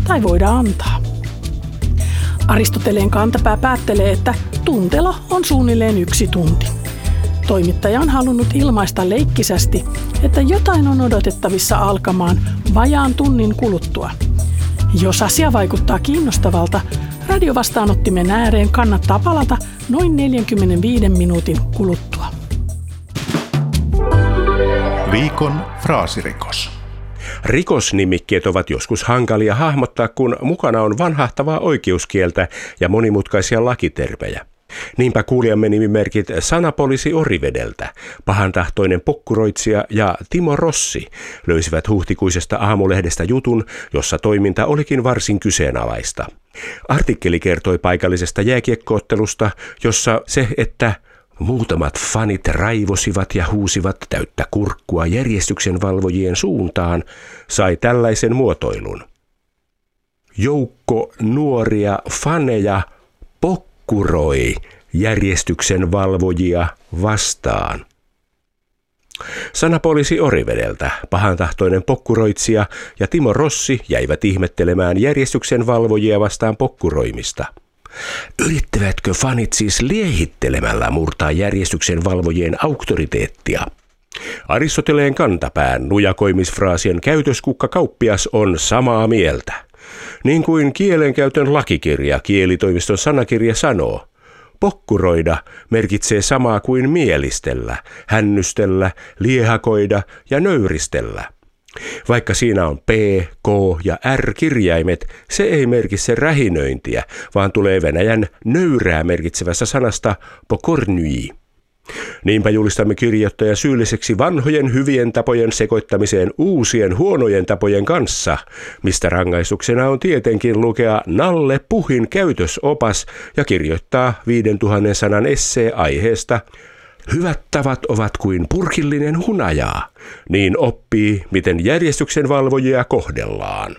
tai voida antaa. Aristoteleen kantapää päättelee, että tuntelo on suunnilleen 1 tunti. Toimittaja on halunnut ilmaista leikkisästi, että jotain on odotettavissa alkamaan vajaan tunnin kuluttua. Jos asia vaikuttaa kiinnostavalta, radiovastaanottimen ääreen kannattaa palata noin 45 minuutin kuluttua. Viikon fraasirikos. Rikosnimikkeet ovat joskus hankalia hahmottaa, kun mukana on vanhahtavaa oikeuskieltä ja monimutkaisia lakitermejä. Niinpä kuulijamme nimimerkit Sanapoliisi Orivedeltä, Pahantahtoinen pokkuroitsija ja Timo Rossi löysivät huhtikuisesta Aamulehdestä jutun, jossa toiminta olikin varsin kyseenalaista. Artikkeli kertoi paikallisesta jääkiekkoottelusta, jossa se, että muutamat fanit raivosivat ja huusivat täyttä kurkkua järjestyksenvalvojien suuntaan, sai tällaisen muotoilun. Joukko nuoria faneja pokkuroi järjestyksenvalvojia vastaan. Sanapoliisi Orivedeltä, Pahantahtoinen pokkuroitsija ja Timo Rossi jäivät ihmettelemään järjestyksenvalvojia vastaan pokkuroimista. Yrittävätkö fanit siis liehittelemällä murtaa järjestyksenvalvojien auktoriteettia? Aristoteleen kantapään nujakoimisfraasien käytöskukka kauppias on samaa mieltä. Niin kuin kielenkäytön lakikirja Kielitoimiston sanakirja sanoo, pokkuroida merkitsee samaa kuin mielistellä, hännystellä, liehakoida ja nöyristellä. Vaikka siinä on P, K ja R-kirjaimet, se ei merkitse rähinöintiä, vaan tulee Venäjän nöyrää merkitsevästä sanasta pokornyi. Niinpä julistamme kirjoittaja syylliseksi vanhojen hyvien tapojen sekoittamiseen uusien huonojen tapojen kanssa, mistä rangaistuksena on tietenkin lukea Nalle Puhin käytösopas ja kirjoittaa 5000 sanan essee aiheesta Hyvät tavat ovat kuin purkillinen hunajaa, niin oppii, miten järjestyksenvalvojia kohdellaan.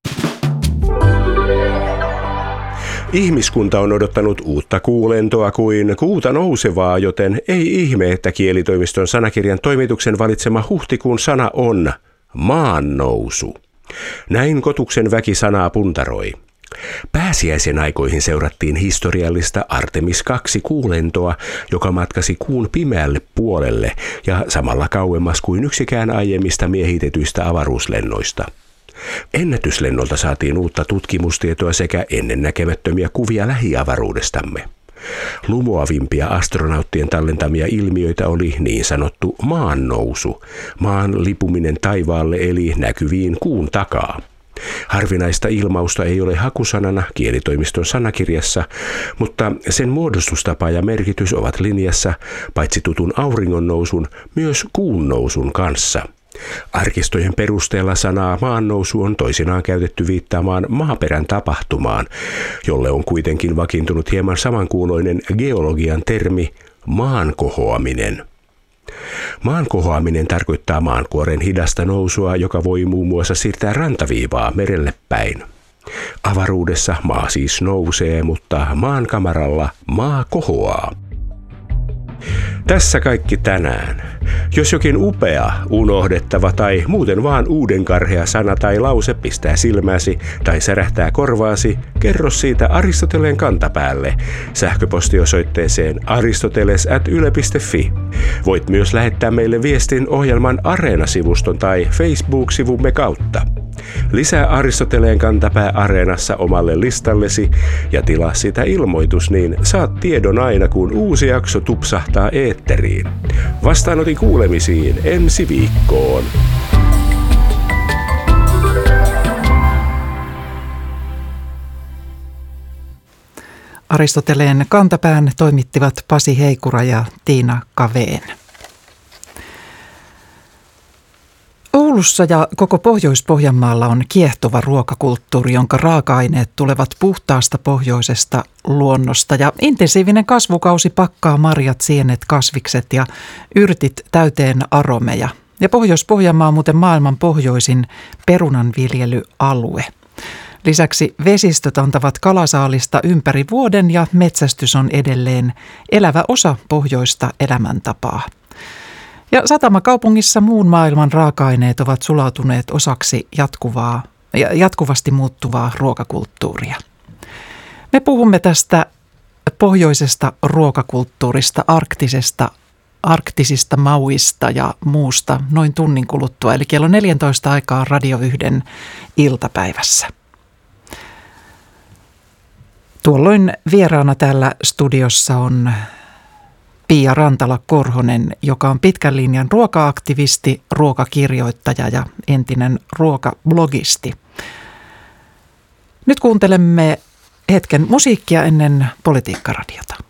Ihmiskunta on odottanut uutta kuulentoa kuin kuuta nousevaa, joten ei ihme, että Kielitoimiston sanakirjan toimituksen valitsema huhtikuun sana on maannousu. Näin Kotuksen väki sanaa puntaroi. Pääsiäisen aikoihin seurattiin historiallista Artemis 2 kuulentoa, joka matkasi kuun pimeälle puolelle ja samalla kauemmas kuin yksikään aiemmista miehitetyistä avaruuslennoista. Ennätyslennolta saatiin uutta tutkimustietoa sekä ennennäkemättömiä kuvia lähiavaruudestamme. Lumoavimpia astronauttien tallentamia ilmiöitä oli niin sanottu maannousu, maan lipuminen taivaalle eli näkyviin kuun takaa. Harvinaista ilmausta ei ole hakusanana Kielitoimiston sanakirjassa, mutta sen muodostustapa ja merkitys ovat linjassa paitsi tutun auringonnousun, myös kuun nousun kanssa. Arkistojen perusteella sanaa maannousu on toisinaan käytetty viittaamaan maaperän tapahtumaan, jolle on kuitenkin vakiintunut hieman samankuuloinen geologian termi maankohoaminen. Maankohoaminen tarkoittaa maankuoren hidasta nousua, joka voi muun muassa siirtää rantaviivaa merelle päin. Avaruudessa maa siis nousee, mutta maankamaralla maa kohoaa. Tässä kaikki tänään. Jos jokin upea, unohdettava tai muuten vaan uudenkarhea sana tai lause pistää silmäsi tai särähtää korvaasi, kerro siitä Aristoteleen kantapäälle sähköpostiosoitteeseen aristoteles@yle.fi. Voit myös lähettää meille viestin ohjelman Areena-sivuston tai Facebook-sivumme kautta. Lisää Aristoteleen kantapää Areenassa omalle listallesi ja tilaa sitä ilmoitus, niin saat tiedon aina, kun uusi jakso tupsahtaa eetteriin. Vastaanotin kuulemisiin ensi viikkoon. Aristoteleen kantapään toimittivat Pasi Heikura ja Tiina Kaveen. Oulussa ja koko Pohjois-Pohjanmaalla on kiehtova ruokakulttuuri, jonka raaka-aineet tulevat puhtaasta pohjoisesta luonnosta. Ja intensiivinen kasvukausi pakkaa marjat, sienet, kasvikset ja yrtit täyteen aromeja. Ja Pohjois-Pohjanmaa on muuten maailman pohjoisin perunanviljelyalue. Lisäksi vesistöt antavat kalasaalista ympäri vuoden ja metsästys on edelleen elävä osa pohjoista elämäntapaa. Ja satamakaupungissa muun maailman raaka-aineet ovat sulautuneet osaksi jatkuvaa jatkuvasti muuttuvaa ruokakulttuuria. Me puhumme tästä pohjoisesta ruokakulttuurista, arktisista mauista ja muusta noin tunnin kuluttua, eli kello 14 aikaa Radio 1 iltapäivässä. Tuolloin vieraana täällä studiossa on Pia Rantala-Korhonen, joka on pitkän linjan ruoka-aktivisti, ruokakirjoittaja ja entinen ruokablogisti. Nyt kuuntelemme hetken musiikkia ennen Politiikkaradiota.